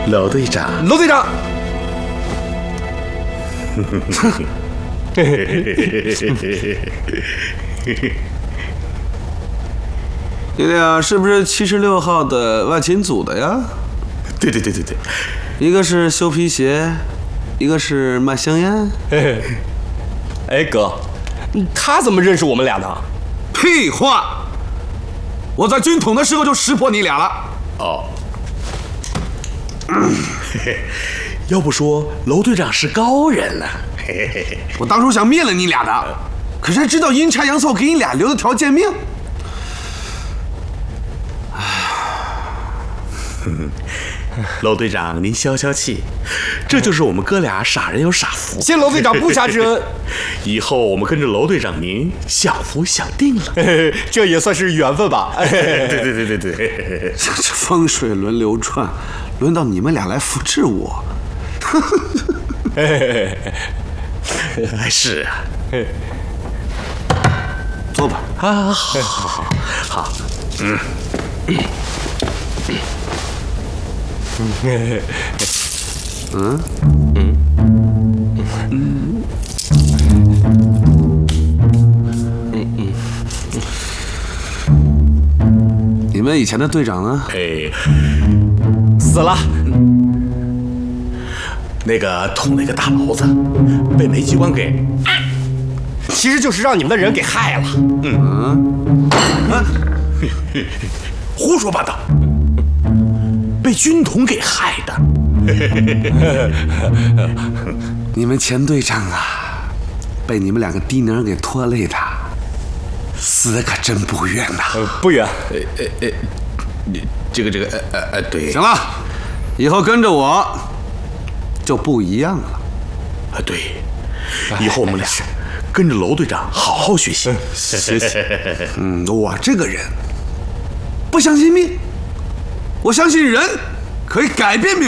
娄队长， 娄队长。 你俩是不是76号的外勤组的呀？ 对， 一个是修皮鞋，一个是卖香烟。 哎，哥，他怎么认识我们俩的？ 屁话！我在军统的时候就识破你俩了。 哦，要不说娄队长是高人呢。 我当初想灭了你俩的，可是知道阴差阳错给你俩留了条贱命。 娄队长，您消消气，这就是我们哥俩傻人有傻福。 谢娄队长不暇之恩， 以后我们跟着娄队长您享福享定了。 这也算是缘分吧。 对。 这风水轮流转，轮到你们俩来复制我。 是啊。 坐吧。 啊，好。 你们以前的队长呢？ 死了。 那个捅那个大娄子，被煤机关给， 其实就是让你们的人给害了。 胡说八道，被军统给害的。 你们前队长啊，被你们两个低能给拖累的，死的可真不冤呐。 不远。 对。 行了，以后跟着我就不一样了。 对，以后我们俩跟着娄队长好好学习。 谢谢。我这个人不相信命，我相信人可以改变命运。